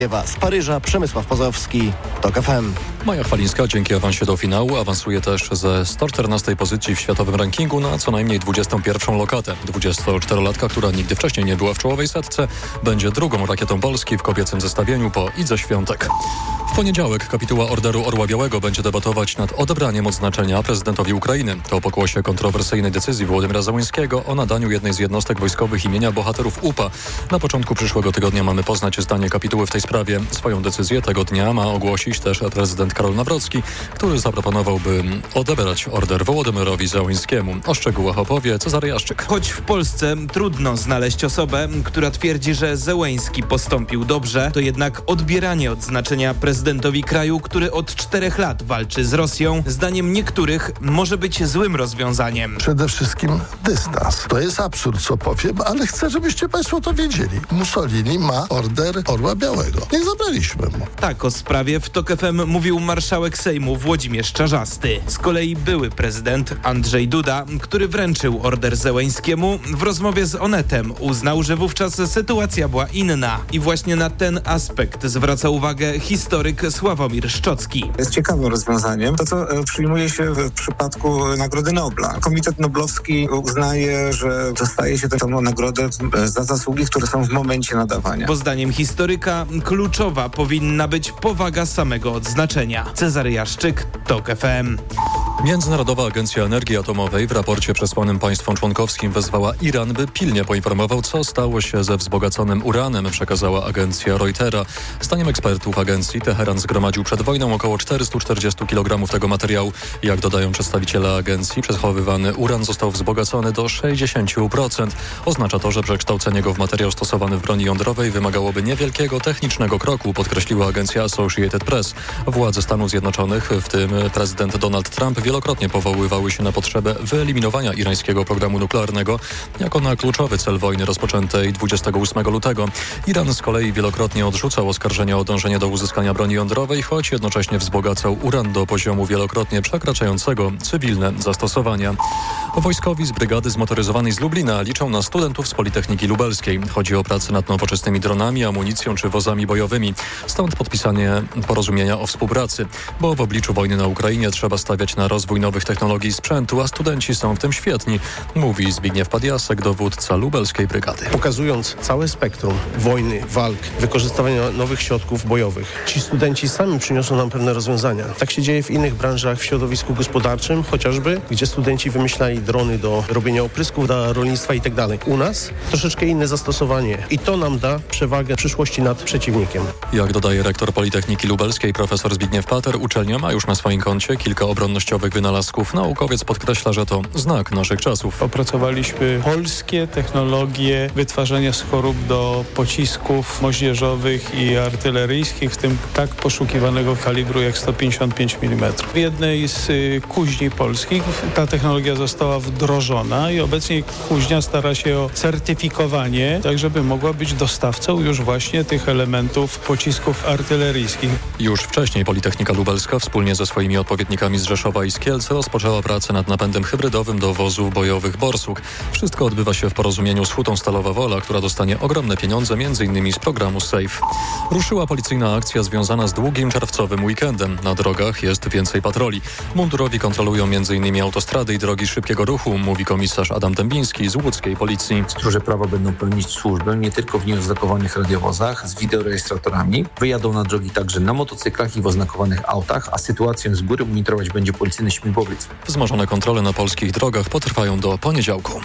Z Paryża Przemysław Pozowski, TOK FM. Maja Chwalińska dzięki awansie do finału awansuje też ze 114 pozycji w światowym rankingu na co najmniej 21 lokatę. 24-latka, która nigdy wcześniej nie była w czołowej setce, będzie drugą rakietą Polski w kobiecym zestawieniu po Idze Świątek. W poniedziałek kapituła Orderu Orła Białego będzie debatować nad odebraniem odznaczenia prezydentowi Ukrainy. To pokłosie kontrowersyjnej decyzji Wołodymyra Zełenskiego o nadaniu jednej z jednostek wojskowych imienia bohaterów UPA. Na początku przyszłego tygodnia mamy poznać zdanie kapituły w tej sprawie. Swoją decyzję tego dnia ma ogłosić też prezydent Karol Nawrocki, który zaproponowałby odebrać order Wołodymyrowi Zełenskiemu. O szczegółach opowie Cezary Jaszczyk. Choć w Polsce trudno znaleźć osobę, która twierdzi, że Zełenski postąpił dobrze, to jednak odbieranie odznaczenia prezydentowi kraju, który od 4 lat walczy z Rosją, zdaniem niektórych może być złym rozwiązaniem. Przede wszystkim dystans. To jest absurd, co powiem, ale chcę, żebyście państwo to wiedzieli. Mussolini ma order Orła Białego. Nie zabraliśmy mu. Tak o sprawie w TOK FM mówił marszałek Sejmu Włodzimierz Czarzasty. Z kolei były prezydent Andrzej Duda, który wręczył order Zełenskiemu, w rozmowie z Onetem uznał, że wówczas sytuacja była inna. I właśnie na ten aspekt zwraca uwagę historyk Sławomir Szczocki. Jest ciekawym rozwiązaniem to, co przyjmuje się w przypadku Nagrody Nobla. Komitet Noblowski uznaje, że dostaje się tę nagrodę za zasługi, które są w momencie nadawania. Bo zdaniem historyka kluczowa powinna być powaga samego odznaczenia. Cezary Jaszczyk, TOK FM. Międzynarodowa Agencja Energii Atomowej w raporcie przesłanym państwom członkowskim wezwała Iran, by pilnie poinformował, co stało się ze wzbogaconym uranem, przekazała agencja Reutera. Zdaniem ekspertów agencji Teheran zgromadził przed wojną około 440 kg tego materiału. Jak dodają przedstawiciele agencji, przechowywany uran został wzbogacony do 60%. Oznacza to, że przekształcenie go w materiał stosowany w broni jądrowej wymagałoby niewielkiego technicznego kroku, podkreśliła agencja Associated Press. Władze Stanów Zjednoczonych, w tym prezydent Donald Trump, wielokrotnie powoływały się na potrzebę wyeliminowania irańskiego programu nuklearnego jako na kluczowy cel wojny rozpoczętej 28 lutego. Iran z kolei wielokrotnie odrzucał oskarżenia o dążenie do uzyskania broni jądrowej, choć jednocześnie wzbogacał uran do poziomu wielokrotnie przekraczającego cywilne zastosowania. Wojskowi z brygady zmotoryzowanej z Lublina liczą na studentów z Politechniki Lubelskiej. Chodzi o pracę nad nowoczesnymi dronami, amunicją czy wozami bojowymi. Stąd podpisanie porozumienia o współpracy, bo w obliczu wojny na Ukrainie trzeba stawiać na rozwój nowych technologii i sprzętu, a studenci są w tym świetni, mówi Zbigniew Padiasek, dowódca lubelskiej brygady. Pokazując całe spektrum wojny, walk, wykorzystywania nowych środków bojowych, ci studenci sami przyniosą nam pewne rozwiązania. Tak się dzieje w innych branżach w środowisku gospodarczym, chociażby, gdzie studenci wymyślali drony do robienia oprysków dla rolnictwa i tak dalej. U nas troszeczkę inne zastosowanie i to nam da przewagę w przyszłości nad przeciwnikiem. Jak dodaje rektor Politechniki Lubelskiej profesor Zbigniew Pater, uczelnia ma już na swoim koncie kilka obronnościowych wynalazków. Naukowiec podkreśla, że to znak naszych czasów. Opracowaliśmy polskie technologie wytwarzania skorób do pocisków moździerzowych i artyleryjskich, w tym tak poszukiwanego kalibru jak 155 mm. W jednej z kuźni polskich ta technologia została wdrożona i obecnie kuźnia stara się o certyfikowanie, tak żeby mogła być dostawcą już właśnie tych elementów pocisków artyleryjskich. Już wcześniej Politechnika Lubelska wspólnie ze swoimi odpowiednikami z Rzeszowa i z Kielc rozpoczęła pracę nad napędem hybrydowym do wozów bojowych Borsuk. Wszystko odbywa się w porozumieniu z Hutą Stalowa Wola, która dostanie ogromne pieniądze m.in. z programu SAFE. Ruszyła policyjna akcja związana z długim czerwcowym weekendem. Na drogach jest więcej patroli. Mundurowi kontrolują m.in. autostrady i drogi szybkiego ruchu, mówi komisarz Adam Dębiński z łódzkiej policji. Stróże prawa będą pełnić służbę nie tylko w nieoznakowanych radiowozach z wideorejestratorami. Wyjadą na drogi także na motocyklach i w oznakowanych autach, a sytuację z góry monitorować będzie policyjny śmigłowiec. Wzmożone kontrole na polskich drogach potrwają do poniedziałku.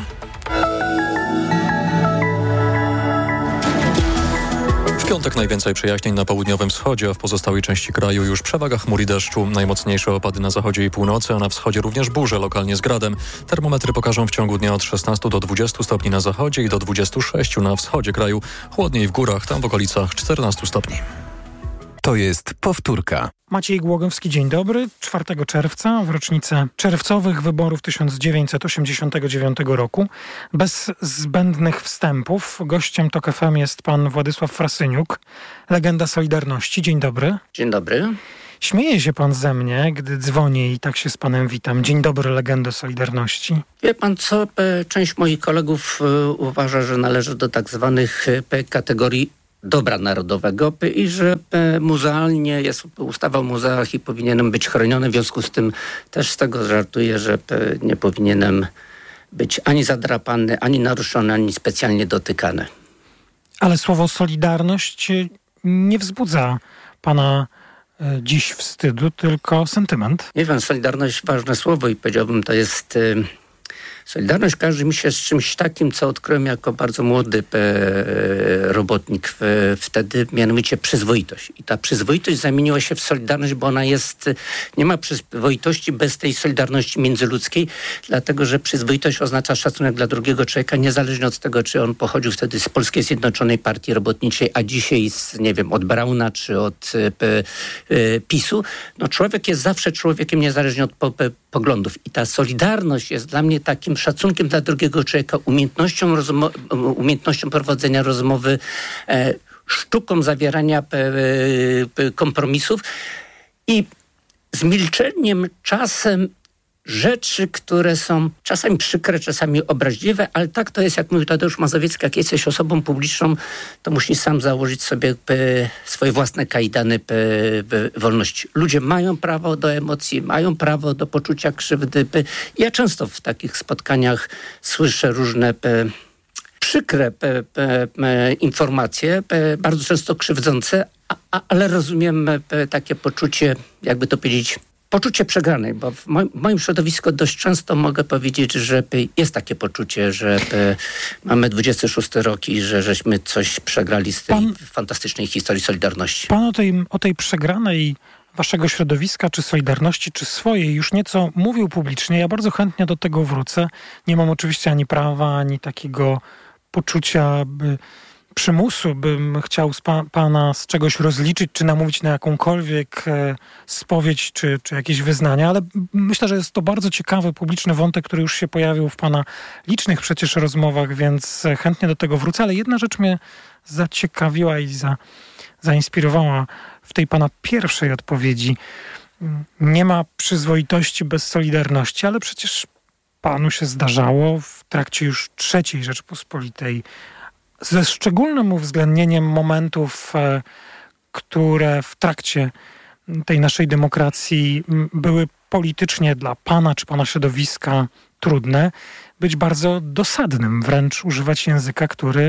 W piątek najwięcej przejaśnień na południowym wschodzie, a w pozostałej części kraju już przewaga chmur i deszczu. Najmocniejsze opady na zachodzie i północy, a na wschodzie również burze, lokalnie z gradem. Termometry pokażą w ciągu dnia od 16 do 20 stopni na zachodzie i do 26 na wschodzie kraju. Chłodniej w górach, tam w okolicach 14 stopni. To jest powtórka. Maciej Głogowski, dzień dobry. 4 czerwca, w rocznicę czerwcowych wyborów 1989 roku. Bez zbędnych wstępów gościem TOK FM jest pan Władysław Frasyniuk, legenda Solidarności. Dzień dobry. Dzień dobry. Śmieje się pan ze mnie, gdy dzwonię i tak się z panem witam. Dzień dobry, legendo Solidarności. Wie pan co? Część moich kolegów uważa, że należy do tak zwanych kategorii dobra narodowego i że muzealnie jest ustawa o muzeach i powinienem być chroniony. W związku z tym też z tego żartuję, że nie powinienem być ani zadrapany, ani naruszony, ani specjalnie dotykany. Ale słowo solidarność nie wzbudza pana dziś wstydu, tylko sentyment. Nie wiem, solidarność ważne słowo i powiedziałbym, to jest... Solidarność kojarzy mi się z czymś takim, co odkryłem jako bardzo młody robotnik wtedy, mianowicie przyzwoitość. I ta przyzwoitość zamieniła się w solidarność, bo ona jest, nie ma przyzwoitości bez tej solidarności międzyludzkiej, dlatego że przyzwoitość oznacza szacunek dla drugiego człowieka, niezależnie od tego, czy on pochodził wtedy z Polskiej Zjednoczonej Partii Robotniczej, a dzisiaj od Brauna, czy od PiS-u. No, człowiek jest zawsze człowiekiem, niezależnie od poglądów. I ta solidarność jest dla mnie takim szacunkiem dla drugiego człowieka, umiejętnością prowadzenia rozmowy, sztuką zawierania kompromisów i z milczeniem czasem rzeczy, które są czasami przykre, czasami obraźliwe, ale tak to jest, jak mówił Tadeusz Mazowiecki, jak jesteś osobą publiczną, to musisz sam założyć sobie swoje własne kajdany wolności. Ludzie mają prawo do emocji, mają prawo do poczucia krzywdy. Ja często w takich spotkaniach słyszę różne przykre informacje, bardzo często krzywdzące, ale rozumiem takie poczucie, jakby to powiedzieć, poczucie przegranej, bo w moim środowisku dość często mogę powiedzieć, że jest takie poczucie, że mamy 26 rok i że żeśmy coś przegrali z tej fantastycznej historii Solidarności. Pan o tej przegranej waszego środowiska, czy Solidarności, czy swojej już nieco mówił publicznie. Ja bardzo chętnie do tego wrócę. Nie mam oczywiście ani prawa, ani takiego poczucia przymusu, bym chciał pana z czegoś rozliczyć, czy namówić na jakąkolwiek spowiedź, czy jakieś wyznania, ale myślę, że jest to bardzo ciekawy, publiczny wątek, który już się pojawił w pana licznych przecież rozmowach, więc chętnie do tego wrócę, ale jedna rzecz mnie zaciekawiła i zainspirowała w tej pana pierwszej odpowiedzi. Nie ma przyzwoitości bez solidarności, ale przecież panu się zdarzało w trakcie już III Rzeczypospolitej ze szczególnym uwzględnieniem momentów, które w trakcie tej naszej demokracji były politycznie dla pana czy pana środowiska trudne, być bardzo dosadnym, wręcz używać języka, który,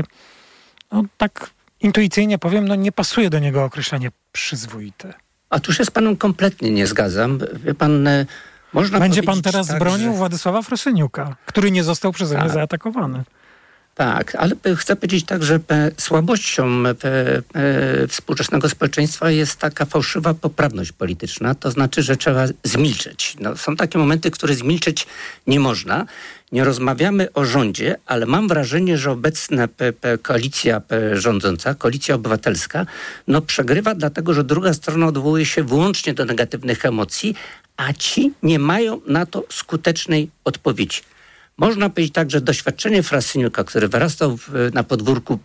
tak intuicyjnie powiem, nie pasuje do niego określenie przyzwoite. A tu się z panem kompletnie nie zgadzam. Wie pan, można Będzie pan teraz tak, bronił Władysława Frasyniuka, który nie został przeze mnie zaatakowany. Tak, ale chcę powiedzieć tak, że słabością współczesnego społeczeństwa jest taka fałszywa poprawność polityczna, to znaczy, że trzeba zmilczeć. Są takie momenty, które zmilczeć nie można. Nie rozmawiamy o rządzie, ale mam wrażenie, że obecna koalicja rządząca, koalicja obywatelska, przegrywa dlatego, że druga strona odwołuje się wyłącznie do negatywnych emocji, a ci nie mają na to skutecznej odpowiedzi. Można powiedzieć tak, że doświadczenie Frasyniuka, który wyrastał na podwórku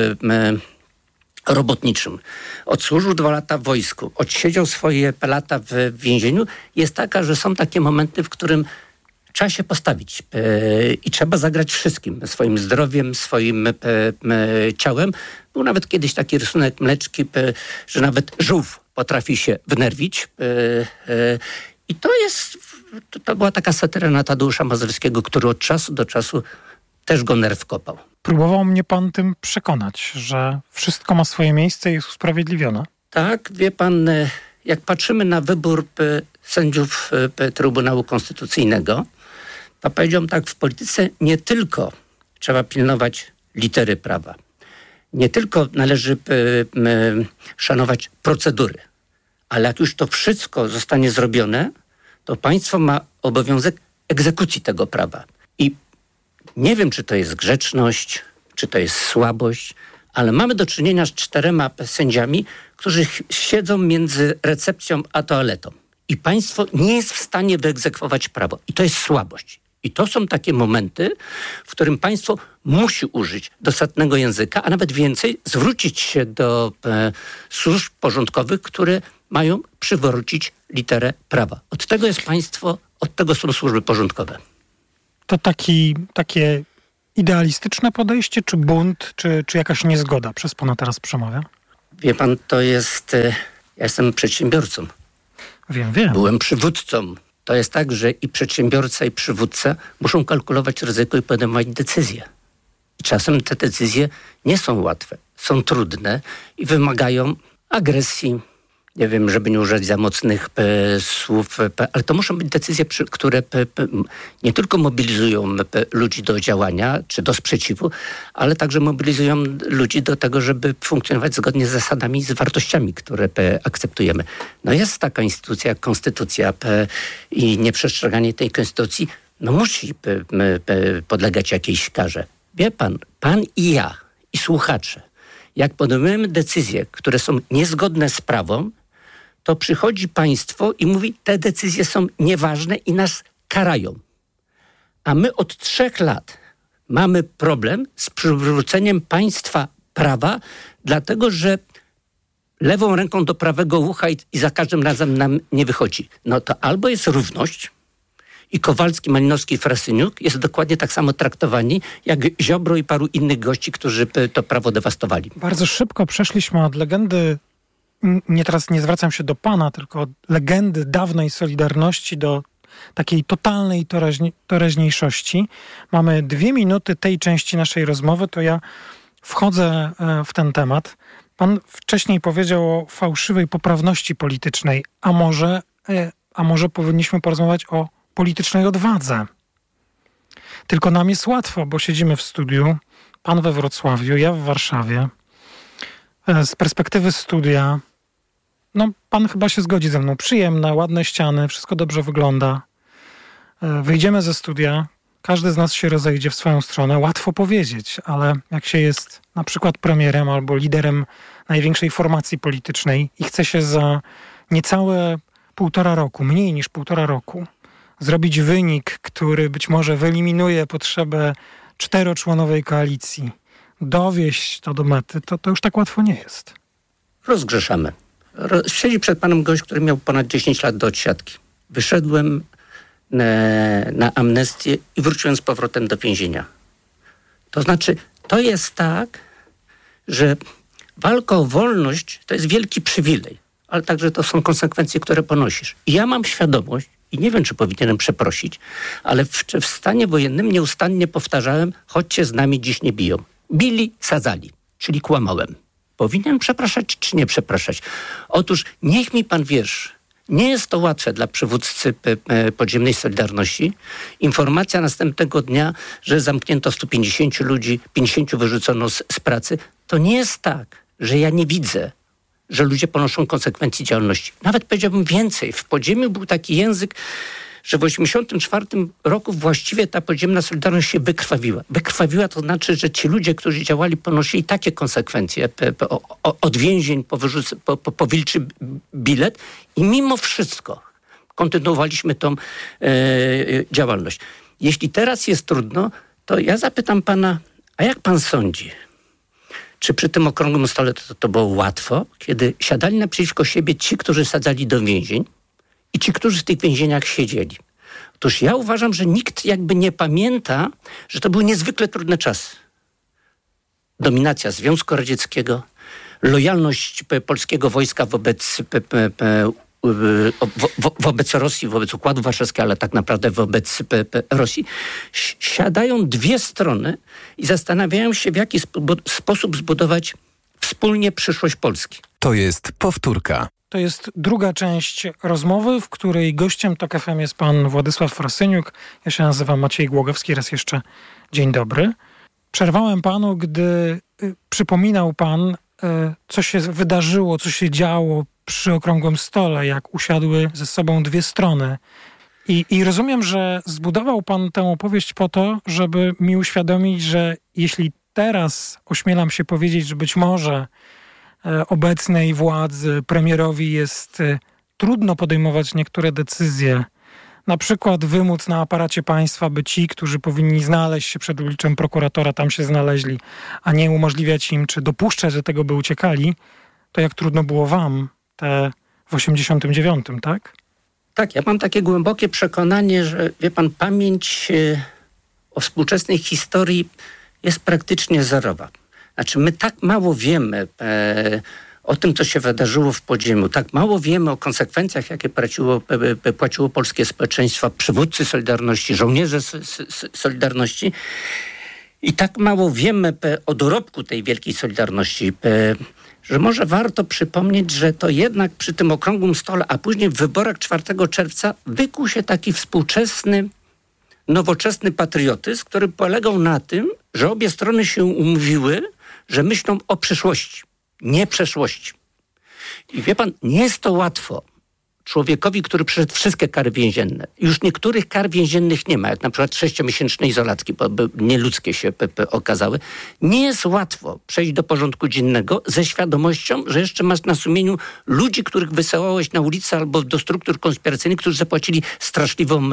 robotniczym, odsłużył 2 lata w wojsku, odsiedział swoje lata w więzieniu, jest taka, że są takie momenty, w którym trzeba się postawić i trzeba zagrać wszystkim, swoim zdrowiem, swoim ciałem. Był nawet kiedyś taki rysunek Mleczki, że nawet żółw potrafi się wnerwić i to była taka satyra na Tadeusza Mazowieckiego, który od czasu do czasu też go nerw kopał. Próbował mnie pan tym przekonać, że wszystko ma swoje miejsce i jest usprawiedliwione. Tak, wie pan, jak patrzymy na wybór sędziów Trybunału Konstytucyjnego, to powiedziałbym tak, w polityce nie tylko trzeba pilnować litery prawa, nie tylko należy szanować procedury, ale jak już to wszystko zostanie zrobione, to państwo ma obowiązek egzekucji tego prawa. I nie wiem, czy to jest grzeczność, czy to jest słabość, ale mamy do czynienia z 4 sędziami, którzy siedzą między recepcją a toaletą. I państwo nie jest w stanie wyegzekwować prawo. I to jest słabość. I to są takie momenty, w którym państwo musi użyć dosadnego języka, a nawet więcej, zwrócić się do służb porządkowych, które mają przywrócić literę prawa. Od tego jest państwo, od tego są służby porządkowe. To takie idealistyczne podejście, czy bunt, czy jakaś niezgoda przez pana teraz przemawia? Wie pan, to jest... Ja jestem przedsiębiorcą. Wiem. Byłem przywódcą. To jest tak, że i przedsiębiorca, i przywódca muszą kalkulować ryzyko i podejmować decyzje. I czasem te decyzje nie są łatwe, są trudne i wymagają agresji. Nie wiem, żeby nie użyć za mocnych słów, ale to muszą być decyzje, które nie tylko mobilizują ludzi do działania czy do sprzeciwu, ale także mobilizują ludzi do tego, żeby funkcjonować zgodnie z zasadami i z wartościami, które akceptujemy. No jest taka instytucja jak konstytucja i nieprzestrzeganie tej konstytucji musi podlegać jakiejś karze. Wie pan i ja, i słuchacze, jak podejmujemy decyzje, które są niezgodne z prawem, to przychodzi państwo i mówi, te decyzje są nieważne i nas karają. A my od 3 lat mamy problem z przywróceniem państwa prawa, dlatego że lewą ręką do prawego ucha i za każdym razem nam nie wychodzi. No to albo jest równość i Kowalski, Malinowski i Frasyniuk jest dokładnie tak samo traktowani jak Ziobro i paru innych gości, którzy to prawo dewastowali. Bardzo szybko przeszliśmy od legendy, teraz nie zwracam się do pana, tylko od legendy dawnej Solidarności do takiej totalnej teraźniejszości. Mamy 2 minuty tej części naszej rozmowy, to ja wchodzę w ten temat. Pan wcześniej powiedział o fałszywej poprawności politycznej, a może powinniśmy porozmawiać o politycznej odwadze. Tylko nam jest łatwo, bo siedzimy w studiu, pan we Wrocławiu, ja w Warszawie. Z perspektywy studia, pan chyba się zgodzi ze mną, przyjemne, ładne ściany, wszystko dobrze wygląda. Wyjdziemy ze studia, każdy z nas się rozejdzie w swoją stronę, łatwo powiedzieć, ale jak się jest na przykład premierem albo liderem największej formacji politycznej i chce się za niecałe 1,5 roku, mniej niż 1,5 roku, zrobić wynik, który być może wyeliminuje potrzebę 4-członowej koalicji, dowieść to do mety, to już tak łatwo nie jest. Rozgrzeszamy. Siedzi przed panem gość, który miał ponad 10 lat do odsiadki. Wyszedłem na amnestię i wróciłem z powrotem do więzienia. To znaczy, to jest tak, że walka o wolność to jest wielki przywilej, ale także to są konsekwencje, które ponosisz. I ja mam świadomość, i nie wiem, czy powinienem przeprosić, ale w stanie wojennym nieustannie powtarzałem, chodźcie z nami, dziś nie biją. Bili, sadzali, czyli kłamałem. Powinien przepraszać, czy nie przepraszać? Otóż niech mi pan wierzy, nie jest to łatwe dla przywódcy podziemnej Solidarności. Informacja następnego dnia, że zamknięto 150 ludzi, 50 wyrzucono z pracy. To nie jest tak, że ja nie widzę, że ludzie ponoszą konsekwencje działalności. Nawet powiedziałbym więcej. W podziemiu był taki język, że w 1984 roku właściwie ta podziemna Solidarność się wykrwawiła. Wykrwawiła to znaczy, że ci ludzie, którzy działali, ponosili takie konsekwencje od więzień po wilczy bilet i mimo wszystko kontynuowaliśmy tą działalność. Jeśli teraz jest trudno, to ja zapytam pana, a jak pan sądzi, czy przy tym okrągłym stole to było łatwo, kiedy siadali naprzeciwko siebie ci, którzy sadzali do więzień i ci, którzy w tych więzieniach siedzieli? Otóż ja uważam, że nikt jakby nie pamięta, że to były niezwykle trudne czasy. Dominacja Związku Radzieckiego, lojalność polskiego wojska wobec Rosji, wobec Układu Warszawskiego, ale tak naprawdę wobec Rosji. Siadają 2 strony i zastanawiają się, w jaki sposób zbudować wspólnie przyszłość Polski. To jest powtórka. To jest druga część rozmowy, w której gościem TOK FM jest pan Władysław Frasyniuk. Ja się nazywam Maciej Głogowski. Raz jeszcze dzień dobry. Przerwałem panu, gdy przypominał pan, co się wydarzyło, co się działo przy okrągłym stole, jak usiadły ze sobą 2 strony. I rozumiem, że zbudował pan tę opowieść po to, żeby mi uświadomić, że jeśli teraz ośmielam się powiedzieć, że być może obecnej władzy, premierowi jest trudno podejmować niektóre decyzje, na przykład wymóc na aparacie państwa, by ci, którzy powinni znaleźć się przed obliczem prokuratora, tam się znaleźli, a nie umożliwiać im, czy dopuszczać do tego, by uciekali, to jak trudno było wam w 89, tak? Tak, ja mam takie głębokie przekonanie, że wie pan, pamięć o współczesnej historii jest praktycznie zerowa. Znaczy, my tak mało wiemy o tym, co się wydarzyło w podziemiu, tak mało wiemy o konsekwencjach, jakie płaciło polskie społeczeństwo, przywódcy Solidarności, żołnierze Solidarności, i tak mało wiemy o dorobku tej wielkiej Solidarności, że może warto przypomnieć, że to jednak przy tym okrągłym stole, a później w wyborach 4 czerwca wykuł się taki współczesny, nowoczesny patriotyzm, który polegał na tym, że obie strony się umówiły, że myślą o przyszłości, nie przeszłości. I wie pan, nie jest to łatwo człowiekowi, który przeszedł wszystkie kary więzienne. Już niektórych kar więziennych nie ma, jak na przykład 6-miesięcznej izolatki, bo nieludzkie się okazały. Nie jest łatwo przejść do porządku dziennego ze świadomością, że jeszcze masz na sumieniu ludzi, których wysyłałeś na ulicę albo do struktur konspiracyjnych, którzy zapłacili straszliwą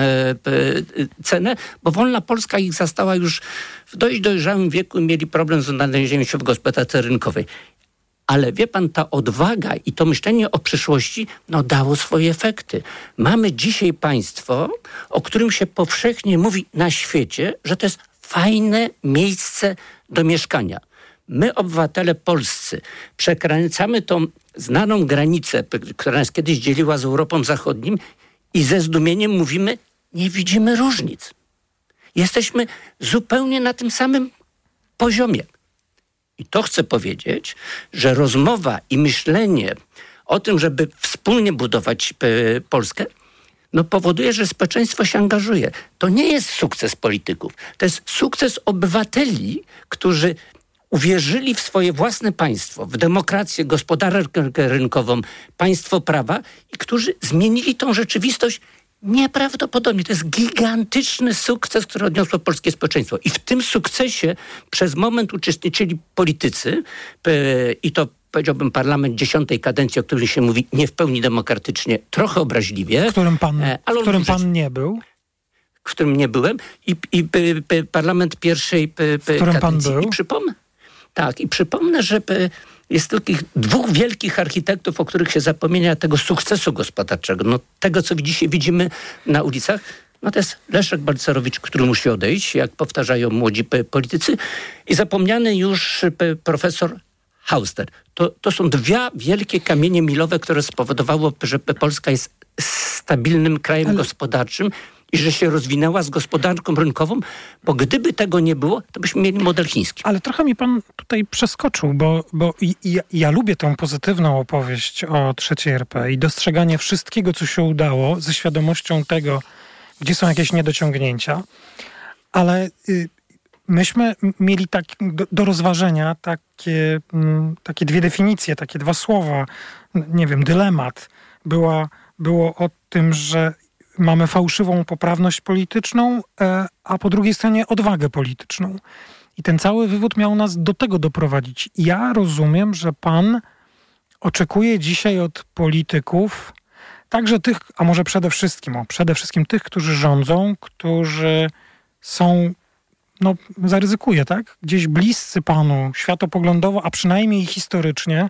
cenę, bo wolna Polska ich zastała już w dość dojrzałym wieku i mieli problem z odnalezieniem się w gospodarce rynkowej. Ale wie pan, ta odwaga i to myślenie o przyszłości dało swoje efekty. Mamy dzisiaj państwo, o którym się powszechnie mówi na świecie, że to jest fajne miejsce do mieszkania. My, obywatele polscy, przekraczamy tą znaną granicę, która nas kiedyś dzieliła z Europą Zachodnią, i ze zdumieniem mówimy, nie widzimy różnic. Jesteśmy zupełnie na tym samym poziomie. I to chcę powiedzieć, że rozmowa i myślenie o tym, żeby wspólnie budować Polskę, powoduje, że społeczeństwo się angażuje. To nie jest sukces polityków. To jest sukces obywateli, którzy uwierzyli w swoje własne państwo, w demokrację, gospodarkę rynkową, państwo prawa i którzy zmienili tą rzeczywistość nieprawdopodobnie. To jest gigantyczny sukces, który odniosło polskie społeczeństwo. I w tym sukcesie przez moment uczestniczyli politycy i to, powiedziałbym, parlament 10. kadencji, o którym się mówi nie w pełni demokratycznie, trochę obraźliwie. W którym pan nie był? W którym nie byłem. I parlament pierwszej kadencji. Pan był? I przypomnę, że jest tylko dwóch wielkich architektów, o których się zapomina, tego sukcesu gospodarczego. Tego, co dzisiaj widzimy na ulicach, to jest Leszek Balcerowicz, który musi odejść, jak powtarzają młodzi politycy, i zapomniany już profesor Hauster. To są dwa wielkie kamienie milowe, które spowodowało, że Polska jest stabilnym krajem gospodarczym i że się rozwinęła z gospodarką rynkową, bo gdyby tego nie było, to byśmy mieli model chiński. Ale trochę mi pan tutaj przeskoczył, bo ja lubię tą pozytywną opowieść o III RP i dostrzeganie wszystkiego, co się udało, ze świadomością tego, gdzie są jakieś niedociągnięcia, ale myśmy mieli do rozważenia takie dwie definicje, takie dwa słowa, nie wiem, dylemat. Było o tym, że mamy fałszywą poprawność polityczną, a po drugiej stronie odwagę polityczną. I ten cały wywód miał nas do tego doprowadzić. Ja rozumiem, że pan oczekuje dzisiaj od polityków, także tych, a może przede wszystkim tych, którzy rządzą, którzy są, zaryzykuję, tak? Gdzieś bliscy panu światopoglądowo, a przynajmniej historycznie,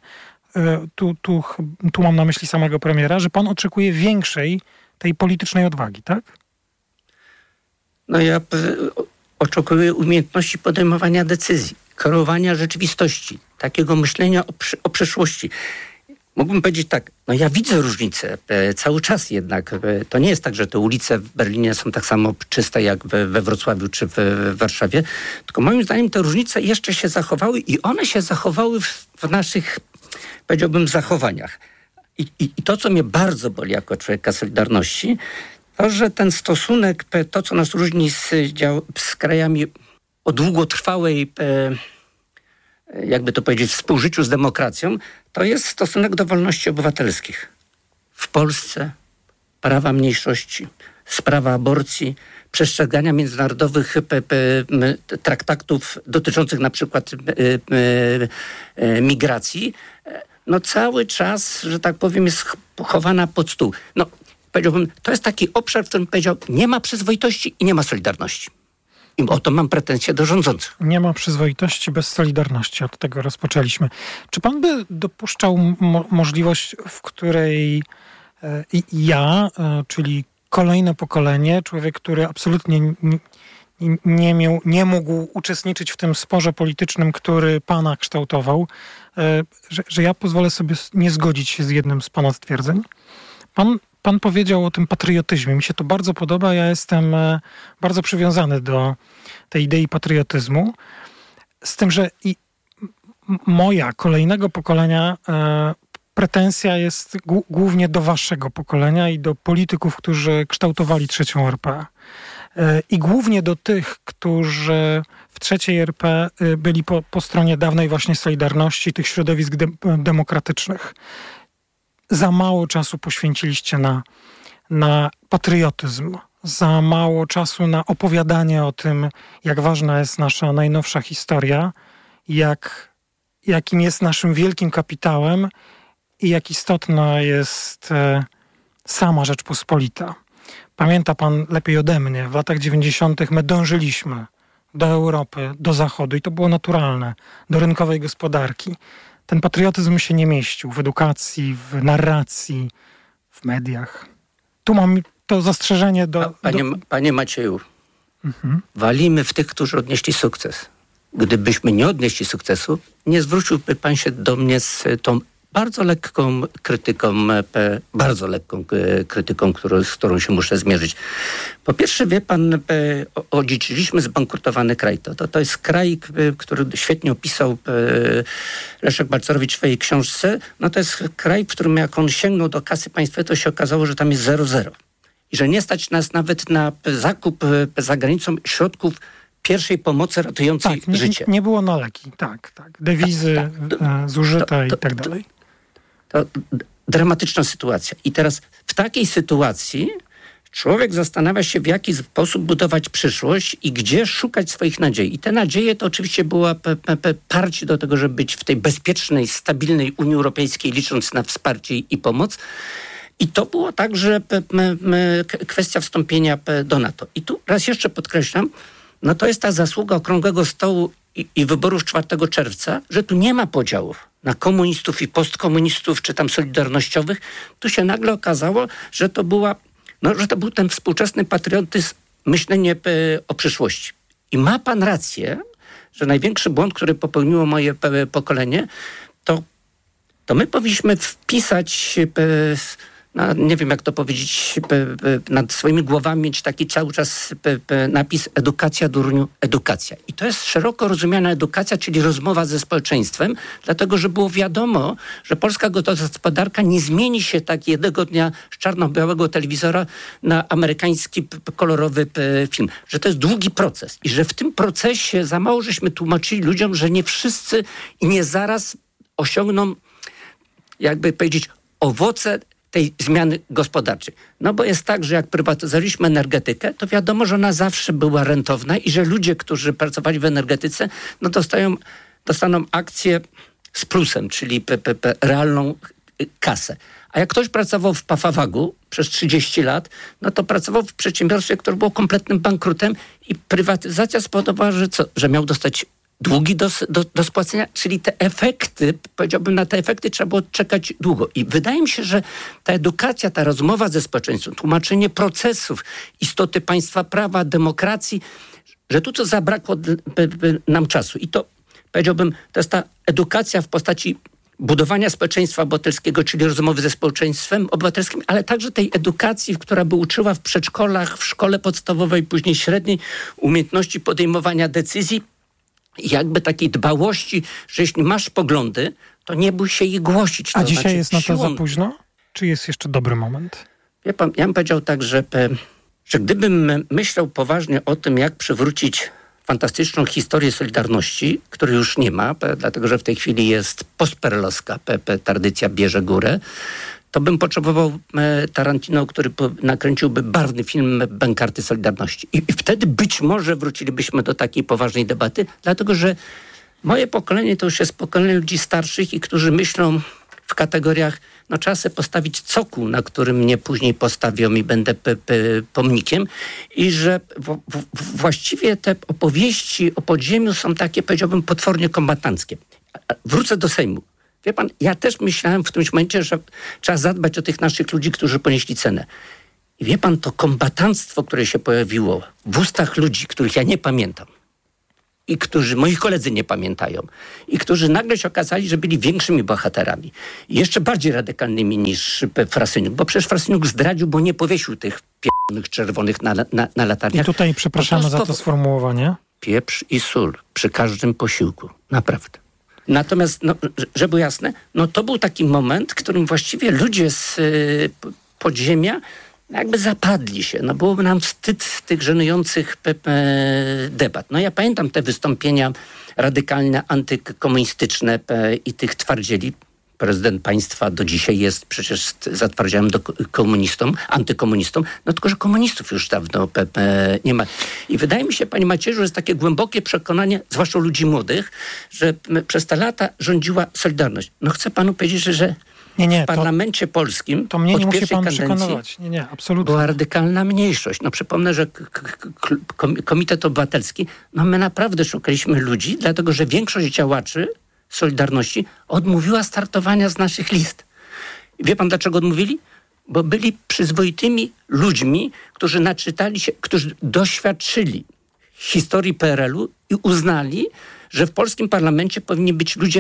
tu mam na myśli samego premiera, że pan oczekuje większej tej politycznej odwagi, tak? Ja oczekuję umiejętności podejmowania decyzji, kreowania rzeczywistości, takiego myślenia o przyszłości. Mógłbym powiedzieć tak, ja widzę różnice cały czas jednak. To nie jest tak, że te ulice w Berlinie są tak samo czyste jak we Wrocławiu czy w Warszawie, tylko moim zdaniem te różnice jeszcze się zachowały i one się zachowały w naszych, powiedziałbym, zachowaniach. I to, co mnie bardzo boli jako człowieka Solidarności, to, że ten stosunek, to, co nas różni z krajami o długotrwałej, jakby to powiedzieć, współżyciu z demokracją, to jest stosunek do wolności obywatelskich. W Polsce prawa mniejszości, sprawa aborcji, przestrzegania międzynarodowych traktatów dotyczących na przykład migracji, cały czas, że tak powiem, jest chowana pod stół. Powiedziałbym, to jest taki obszar, w którym powiedział, nie ma przyzwoitości i nie ma solidarności. I o to mam pretensje do rządzących. Nie ma przyzwoitości bez solidarności. Od tego rozpoczęliśmy. Czy pan by dopuszczał możliwość, w której ja, czyli kolejne pokolenie, człowiek, który absolutnie nie mógł uczestniczyć w tym sporze politycznym, który pana kształtował, że ja pozwolę sobie nie zgodzić się z jednym z pana stwierdzeń. Pan powiedział o tym patriotyzmie. Mi się to bardzo podoba. Ja jestem bardzo przywiązany do tej idei patriotyzmu. Z tym, że moja, kolejnego pokolenia pretensja jest głównie do waszego pokolenia i do polityków, którzy kształtowali III RP. I głównie do tych, którzy w III RP byli po stronie dawnej właśnie Solidarności, tych środowisk demokratycznych. Za mało czasu poświęciliście na patriotyzm. Za mało czasu na opowiadanie o tym, jak ważna jest nasza najnowsza historia, jakim jest naszym wielkim kapitałem i jak istotna jest sama Rzeczpospolita. Pamięta pan lepiej ode mnie, w latach 90. my dążyliśmy do Europy, do Zachodu i to było naturalne, do rynkowej gospodarki. Ten patriotyzm się nie mieścił w edukacji, w narracji, w mediach. Tu mam to zastrzeżenie Panie Macieju, walimy w tych, którzy odnieśli sukces. Gdybyśmy nie odnieśli sukcesu, nie zwróciłby pan się do mnie z tą bardzo lekką krytyką, z którą się muszę zmierzyć. Po pierwsze, wie pan, odziedziczyliśmy zbankrutowany kraj. To jest kraj, który świetnie opisał Leszek Balcerowicz w swojej książce. No to jest kraj, w którym jak on sięgnął do kasy państwowej, to się okazało, że tam jest 0,0. I że nie stać nas nawet na zakup za granicą środków pierwszej pomocy ratującej życie. Nie było na leki, tak. Dewizy zużyte i tak dalej. To dramatyczna sytuacja. I teraz w takiej sytuacji człowiek zastanawia się, w jaki sposób budować przyszłość i gdzie szukać swoich nadziei. I te nadzieje to oczywiście była parcie do tego, żeby być w tej bezpiecznej, stabilnej Unii Europejskiej, licząc na wsparcie i pomoc. I to było także kwestia wstąpienia do NATO. I tu raz jeszcze podkreślam, no to jest ta zasługa Okrągłego Stołu i wyborów 4 czerwca, że tu nie ma podziałów na komunistów i postkomunistów, czy tam solidarnościowych. Tu się nagle okazało, że to był ten współczesny patriotyzm, myślenie o przyszłości. I ma pan rację, że największy błąd, który popełniło moje pokolenie, to my powinniśmy wpisać, nie wiem jak to powiedzieć, nad swoimi głowami mieć taki cały czas napis edukacja, durniu, edukacja. I to jest szeroko rozumiana edukacja, czyli rozmowa ze społeczeństwem, dlatego, że było wiadomo, że polska gospodarka nie zmieni się tak jednego dnia z czarno-białego telewizora na amerykański kolorowy film. Że to jest długi proces i że w tym procesie za mało żeśmy tłumaczyli ludziom, że nie wszyscy i nie zaraz osiągną, jakby powiedzieć, owoce tej zmiany gospodarczej. No bo jest tak, że jak prywatyzowaliśmy energetykę, to wiadomo, że ona zawsze była rentowna i że ludzie, którzy pracowali w energetyce, no dostaną akcje z plusem, czyli realną kasę. A jak ktoś pracował w Pafawagu przez 30 lat, no to pracował w przedsiębiorstwie, które było kompletnym bankrutem i prywatyzacja spowodowała, że miał dostać długi do spłacenia, czyli te efekty, powiedziałbym, na te efekty trzeba było czekać długo. I wydaje mi się, że ta edukacja, ta rozmowa ze społeczeństwem, tłumaczenie procesów, istoty państwa prawa, demokracji, że tu co zabrakło nam czasu. I to, powiedziałbym, to jest ta edukacja w postaci budowania społeczeństwa obywatelskiego, czyli rozmowy ze społeczeństwem obywatelskim, ale także tej edukacji, która by uczyła w przedszkolach, w szkole podstawowej, później średniej, umiejętności podejmowania decyzji, jakby takiej dbałości, że jeśli masz poglądy, to nie bój się ich głosić. A dzisiaj jest na to za późno? Czy jest jeszcze dobry moment? Wie pan, ja bym powiedział tak, że gdybym myślał poważnie o tym, jak przywrócić fantastyczną historię Solidarności, której już nie ma, dlatego że w tej chwili jest postperelowska, tradycja bierze górę, to bym potrzebował Tarantino, który nakręciłby barwny film Bękarty Solidarności. I wtedy być może wrócilibyśmy do takiej poważnej debaty, dlatego że moje pokolenie to już jest pokolenie ludzi starszych i którzy myślą w kategoriach, no trzeba sobie postawić cokół, na którym mnie później postawią i będę pomnikiem. I że właściwie te opowieści o podziemiu są takie, powiedziałbym, potwornie kombatanckie. Wrócę do Sejmu. Wie pan, ja też myślałem w którymś momencie, że trzeba zadbać o tych naszych ludzi, którzy ponieśli cenę. I wie pan, to kombatanstwo, które się pojawiło w ustach ludzi, których ja nie pamiętam i którzy moi koledzy nie pamiętają i którzy nagle się okazali, że byli większymi bohaterami i jeszcze bardziej radykalnymi niż Frasyniuk, bo przecież Frasyniuk zdradził, bo nie powiesił tych p***nych czerwonych na latarniach. I tutaj przepraszamy za to sformułowanie. Pieprz i sól przy każdym posiłku. Naprawdę. Natomiast, żeby było jasne, to był taki moment, w którym właściwie ludzie z podziemia jakby zapadli się. Byłoby nam wstyd tych żenujących debat. Ja pamiętam te wystąpienia radykalne, antykomunistyczne i tych twardzieli. Prezydent państwa do dzisiaj jest przecież zatwardziałym antykomunistom, tylko że komunistów już dawno nie ma. I wydaje mi się, panie Macierzu, że jest takie głębokie przekonanie, zwłaszcza ludzi młodych, że przez te lata rządziła Solidarność. Chcę panu powiedzieć, że w parlamencie polskim to mnie nie od musi pierwszej pan kadencji przekonywać. Nie, absolutnie. Była radykalna mniejszość. Przypomnę, że Komitet Obywatelski, my naprawdę szukaliśmy ludzi, dlatego że większość działaczy Solidarności odmówiła startowania z naszych list. I wie pan, dlaczego odmówili? Bo byli przyzwoitymi ludźmi, którzy naczytali się, którzy doświadczyli historii PRL-u i uznali, że w polskim parlamencie powinni być ludzie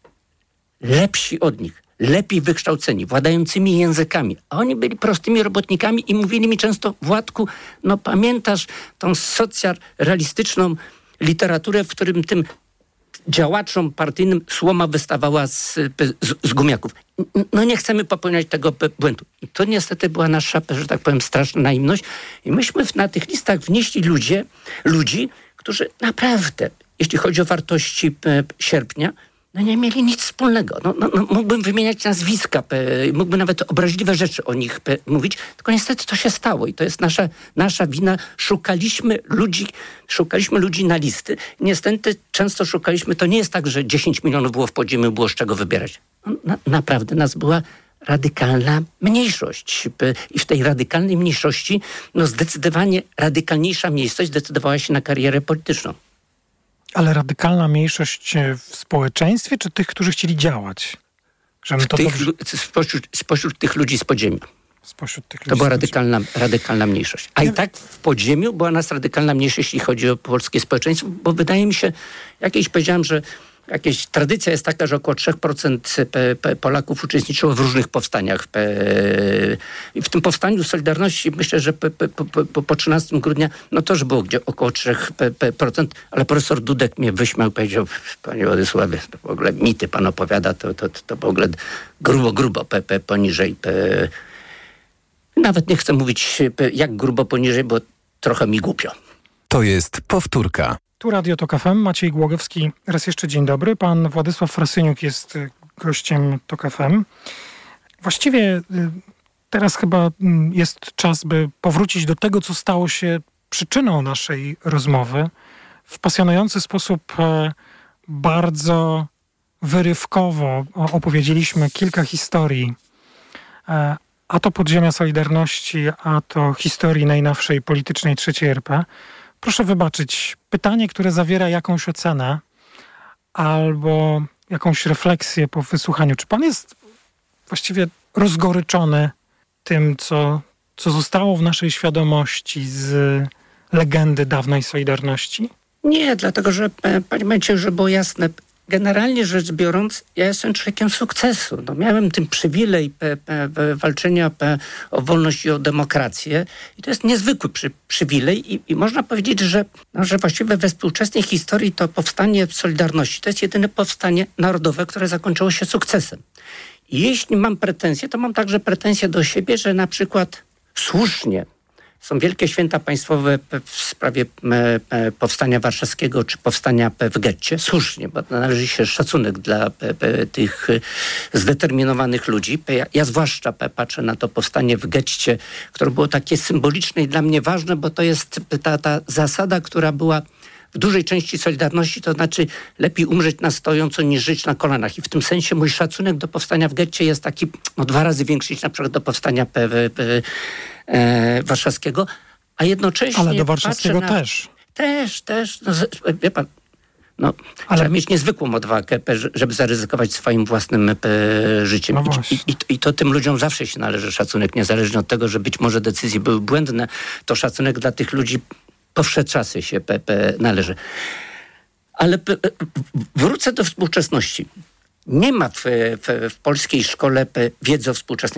lepsi od nich, lepiej wykształceni, władającymi językami. A oni byli prostymi robotnikami i mówili mi często: Władku, pamiętasz tą socjalistyczną literaturę, w którym tym działaczom partyjnym słoma wystawała z gumiaków. Nie chcemy popełniać tego błędu. I to niestety była nasza, że tak powiem, straszna naiwność. I myśmy na tych listach wnieśli ludzi, którzy naprawdę, jeśli chodzi o wartości sierpnia, nie mieli nic wspólnego. Mógłbym wymieniać nazwiska, mógłbym nawet obraźliwe rzeczy o nich mówić, tylko niestety to się stało i to jest nasza wina. Szukaliśmy ludzi na listy. Niestety często szukaliśmy, to nie jest tak, że 10 milionów było w podziemiu, było z czego wybierać. Naprawdę nas była radykalna mniejszość. I w tej radykalnej mniejszości zdecydowanie radykalniejsza miejscowość zdecydowała się na karierę polityczną. Ale radykalna mniejszość w społeczeństwie, czy tych, którzy chcieli działać? Spośród tych ludzi z podziemia. To była radykalna mniejszość. A i tak w podziemiu była nas radykalna mniejszość, jeśli chodzi o polskie społeczeństwo, bo wydaje mi się, powiedziałem, że jakaś tradycja jest taka, że około 3% Polaków uczestniczyło w różnych powstaniach. I w tym powstaniu Solidarności myślę, że po 13 grudnia, to już było gdzie około 3%, ale profesor Dudek mnie wyśmiał, powiedział: panie Władysławie, to w ogóle mity pan opowiada, to w ogóle grubo poniżej. Nawet nie chcę mówić jak grubo poniżej, bo trochę mi głupio. To jest powtórka. Tu Radio TOK FM, Maciej Głogowski. Raz jeszcze dzień dobry. Pan Władysław Frasyniuk jest gościem TOK FM. Właściwie teraz chyba jest czas, by powrócić do tego, co stało się przyczyną naszej rozmowy. W pasjonujący sposób bardzo wyrywkowo opowiedzieliśmy kilka historii. A to podziemia Solidarności, a to historii najnowszej politycznej III RP. Proszę wybaczyć, pytanie, które zawiera jakąś ocenę albo jakąś refleksję po wysłuchaniu. Czy pan jest właściwie rozgoryczony tym, co zostało w naszej świadomości z legendy dawnej Solidarności? Nie, dlatego że, panie Macieju, żeby było jasne, generalnie rzecz biorąc, ja jestem człowiekiem sukcesu. Miałem ten przywilej walczenia o wolność i o demokrację i to jest niezwykły przywilej i można powiedzieć, że właściwie we współczesnej historii to powstanie Solidarności to jest jedyne powstanie narodowe, które zakończyło się sukcesem. I jeśli mam pretensje, to mam także pretensje do siebie, że na przykład słusznie są wielkie święta państwowe w sprawie powstania warszawskiego czy powstania w getcie. Słusznie, bo należy się szacunek dla tych zdeterminowanych ludzi. Ja zwłaszcza patrzę na to powstanie w getcie, które było takie symboliczne i dla mnie ważne, bo to jest ta zasada, która była w dużej części Solidarności, to znaczy lepiej umrzeć na stojąco niż żyć na kolanach. I w tym sensie mój szacunek do powstania w getcie jest taki 2 razy większy niż na przykład do powstania warszawskiego, a jednocześnie... Ale do warszawskiego też. Też. Wie pan, Trzeba mieć niezwykłą odwagę, żeby zaryzykować swoim własnym życiem. I to tym ludziom zawsze się należy szacunek, niezależnie od tego, że być może decyzje były błędne, to szacunek dla tych ludzi po wsze czasy się należy. Ale wrócę do współczesności. Nie ma w polskiej szkole wiedzy o współczesnej